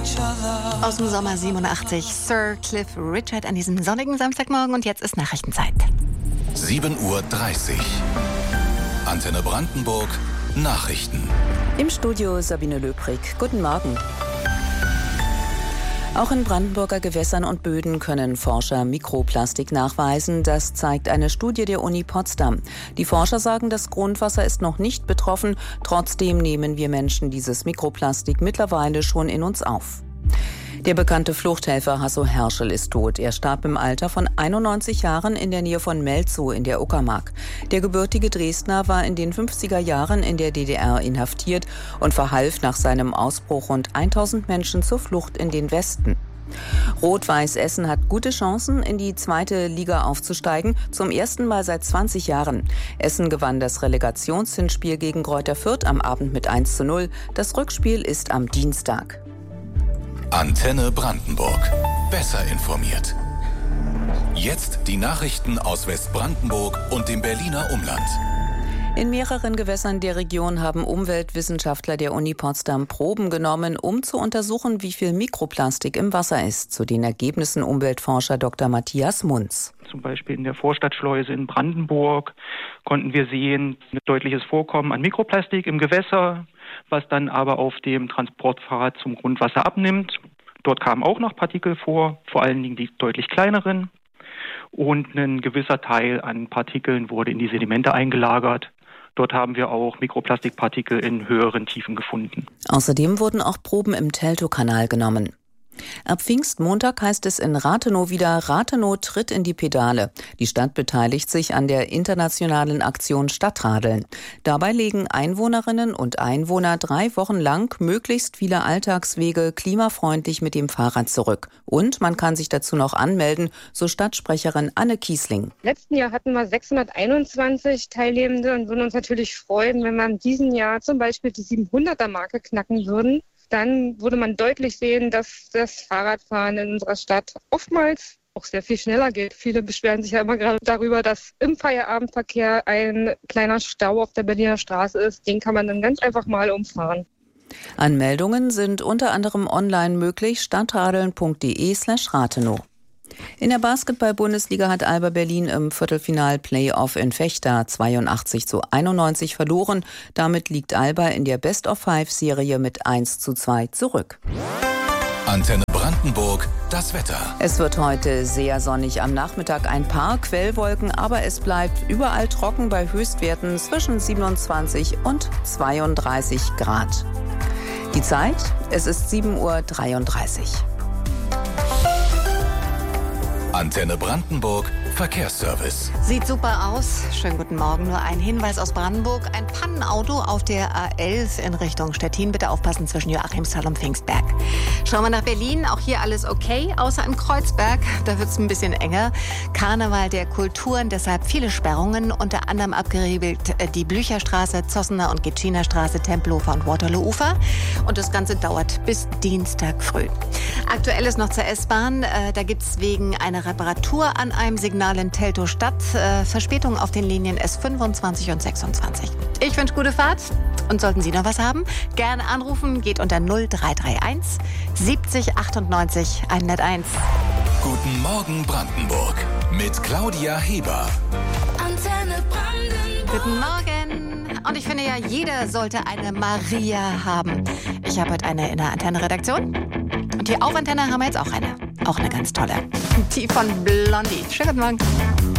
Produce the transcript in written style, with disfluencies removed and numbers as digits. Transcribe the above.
Aus dem Sommer 87, Sir Cliff Richard an diesem sonnigen Samstagmorgen, und jetzt ist Nachrichtenzeit. 7:30 Uhr. Antenne Brandenburg, Nachrichten. Im Studio Sabine Löbrig. Guten Morgen. Auch in Brandenburger Gewässern und Böden können Forscher Mikroplastik nachweisen. Das zeigt eine Studie der Uni Potsdam. Die Forscher sagen, das Grundwasser ist noch nicht betroffen. Trotzdem nehmen wir Menschen dieses Mikroplastik mittlerweile schon in uns auf. Der bekannte Fluchthelfer Hasso Herschel ist tot. Er starb im Alter von 91 Jahren in der Nähe von Melzow in der Uckermark. Der gebürtige Dresdner war in den 50er Jahren in der DDR inhaftiert und verhalf nach seinem Ausbruch rund 1000 Menschen zur Flucht in den Westen. Rot-Weiß Essen hat gute Chancen, in die zweite Liga aufzusteigen, zum ersten Mal seit 20 Jahren. Essen gewann das Relegationshinspiel gegen Greuther Fürth am Abend mit 1:0. Das Rückspiel ist am Dienstag. Antenne Brandenburg. Besser informiert. Jetzt die Nachrichten aus Westbrandenburg und dem Berliner Umland. In mehreren Gewässern der Region haben Umweltwissenschaftler der Uni Potsdam Proben genommen, um zu untersuchen, wie viel Mikroplastik im Wasser ist. Zu den Ergebnissen Umweltforscher Dr. Matthias Munz. Zum Beispiel in der Vorstadtschleuse in Brandenburg konnten wir sehen, ein deutliches Vorkommen an Mikroplastik im Gewässer, was dann aber auf dem Transportpfad zum Grundwasser abnimmt. Dort kamen auch noch Partikel vor allen Dingen die deutlich kleineren. Und ein gewisser Teil an Partikeln wurde in die Sedimente eingelagert. Dort haben wir auch Mikroplastikpartikel in höheren Tiefen gefunden. Außerdem wurden auch Proben im Teltow-Kanal genommen. Ab Pfingstmontag heißt es in Rathenow wieder: Rathenow tritt in die Pedale. Die Stadt beteiligt sich an der internationalen Aktion Stadtradeln. Dabei legen Einwohnerinnen und Einwohner 3 Wochen lang möglichst viele Alltagswege klimafreundlich mit dem Fahrrad zurück. Und man kann sich dazu noch anmelden, so Stadtsprecherin Anne Kiesling. Letzten Jahr hatten wir 621 Teilnehmende und würden uns natürlich freuen, wenn wir in diesem Jahr zum Beispiel die 700er-Marke knacken würden. Dann würde man deutlich sehen, dass das Fahrradfahren in unserer Stadt oftmals auch sehr viel schneller geht. Viele beschweren sich ja immer gerade darüber, dass im Feierabendverkehr ein kleiner Stau auf der Berliner Straße ist. Den kann man dann ganz einfach mal umfahren. Anmeldungen sind unter anderem online möglich: stadtradeln.de/Rathenow. In der Basketball-Bundesliga hat Alba Berlin im Viertelfinal-Playoff in Vechta 82:91 verloren. Damit liegt Alba in der Best-of-5-Serie mit 1:2 zurück. Antenne Brandenburg, das Wetter. Es wird heute sehr sonnig, am Nachmittag ein paar Quellwolken, aber es bleibt überall trocken bei Höchstwerten zwischen 27 und 32 Grad. Die Zeit, es ist 7:33 Uhr. Antenne Brandenburg, Verkehrsservice. Sieht super aus. Schönen guten Morgen. Nur ein Hinweis aus Brandenburg. Ein Pannenauto auf der A11 in Richtung Stettin. Bitte aufpassen zwischen Joachimsthal und Pfingstberg. Schauen wir nach Berlin. Auch hier alles okay, außer in Kreuzberg. Da wird es ein bisschen enger. Karneval der Kulturen, deshalb viele Sperrungen. Unter anderem abgeriegelt die Blücherstraße, Zossener und Gitschiner Straße, Tempelhofer und Waterloo-Ufer. Und das Ganze dauert bis Dienstag früh. Aktuell ist noch zur S-Bahn. Da gibt es wegen einer Reparatur an einem Signal in Teltow-Stadt Verspätung auf den Linien S25 und 26. Ich wünsche gute Fahrt, und sollten Sie noch was haben, gerne anrufen, geht unter 0331 70 98 101. Guten Morgen Brandenburg mit Claudia Heber. Antenne Brandenburg. Guten Morgen. Und ich finde ja, jeder sollte eine Maria haben. Ich habe heute eine in der Antenne-Redaktion. Und hier auf Antenne haben wir jetzt auch eine. Auch eine ganz tolle. Die von Blondie. Schönen guten Morgen.